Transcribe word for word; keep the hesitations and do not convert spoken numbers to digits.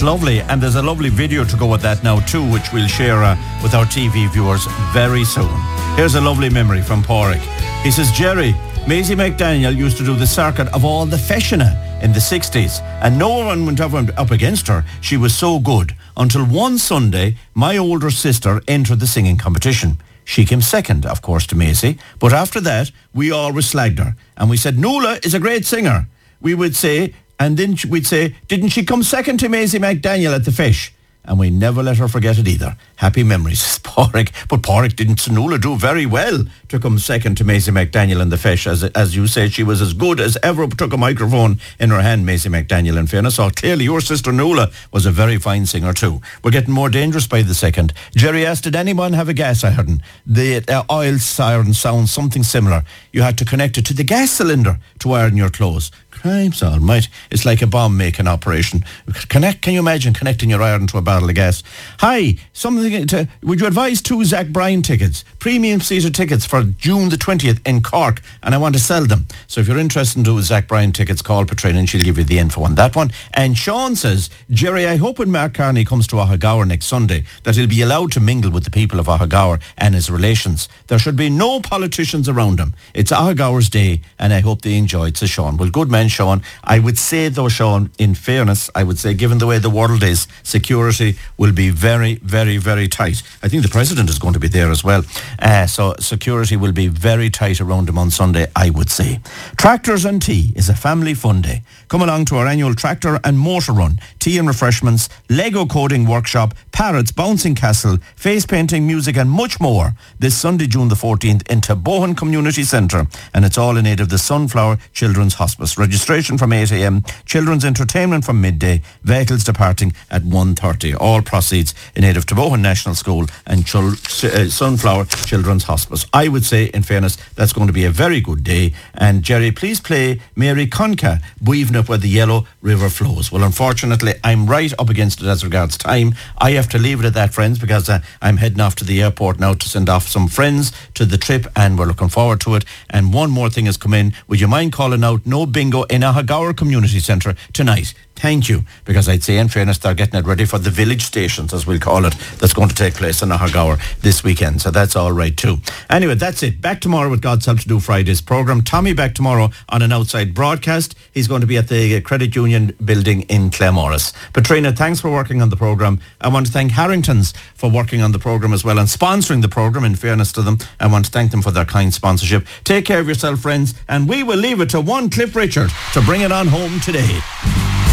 It's lovely, and there's a lovely video to go with that now too, which we'll share uh, with our T V viewers very soon. Here's a lovely memory from Pádraig. He says, Jerry, Maisie McDaniel used to do the circuit of all the Feshina in the sixties, and no one went up, up against her. She was so good. Until one Sunday, my older sister entered the singing competition. She came second, of course, to Maisie, but after that, we always slagged her. And we said, Nuala is a great singer. We would say, and then we'd say, didn't she come second to Maisie McDaniel at the Fish? And we never let her forget it either. Happy memories, Pádraig. But Pádraig didn't Nuala do very well to come second to Maisie McDaniel in the Fish. As as you say, she was as good as ever took a microphone in her hand, Maisie McDaniel, in fairness. So clearly your sister Nuala was a very fine singer too. We're getting more dangerous by the second. Jerry asked, did anyone have a gas iron? The uh, oil siren sounds something similar. You had to connect it to the gas cylinder to iron your clothes. Crimes almighty. It's like a bomb-making operation. Connect, can you imagine connecting your iron to a barrel of gas? Hi, something to, would you advise two Zach Bryan tickets, premium seater tickets for June the twentieth in Cork, and I want to sell them. So if you're interested in doing Zach Bryan tickets, call Patrina and she'll give you the info on that one. And Sean says, Jerry, I hope when Mark Carney comes to Ahagower next Sunday that he'll be allowed to mingle with the people of Ahagower and his relations. There should be no politicians around him. It's Ahagower's day and I hope they enjoy it, says Sean. Well, good man, Sean. I would say though, Sean, in fairness, I would say given the way the world is, security will be very, very, very tight. I think the President is going to be there as well. Uh, so security will be very tight around him on Sunday, I would say. Tractors and Tea is a family fun day. Come along to our annual tractor and motor run, tea and refreshments, Lego coding workshop, parrots, bouncing castle, face painting, music and much more this Sunday, June the fourteenth in Tabohan Community Centre, and it's all in aid of the Sunflower Children's Hospice. Registration from eight a.m, children's entertainment from midday, vehicles departing at one thirty. All proceeds in aid of Tabohan National School and Chul- uh, Sunflower Children's Hospice. I would say, in fairness, that's going to be a very good day. And Jerry, please play Mary Conca, Weaving Up Where the Yellow River Flows. Well, unfortunately, I'm right up against it as regards time. I have to leave it at that, friends, because uh, I'm heading off to the airport now to send off some friends to the trip, and we're looking forward to it. And one more thing has come in. Would you mind calling out no bingo in Ahagower Community Centre tonight? Thank you, because I'd say in fairness they're getting it ready for the village stations, as we'll call it, that's going to take place in Ahagower this weekend, so that's all right too. Anyway, that's it. Back tomorrow with God's help to do Friday's programme. Tommy back tomorrow on an outside broadcast. He's going to be at the Credit Union building in Claremorris. Patrina, thanks for working on the programme. I want to thank Harrington's for working on the programme as well and sponsoring the programme, in fairness to them. I want to thank them for their kind sponsorship. Take care of yourself, friends, and we will leave it to one Cliff Richard to bring it on home today.